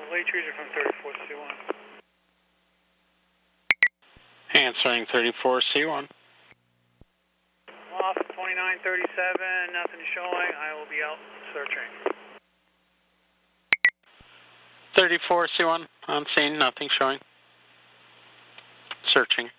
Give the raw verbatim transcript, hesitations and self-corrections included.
late user from thirty-four C one. Answering thirty-four C one. Off twenty-nine thirty-seven, nothing showing. I will be out searching. thirty-four C one, on scene, nothing showing. Searching.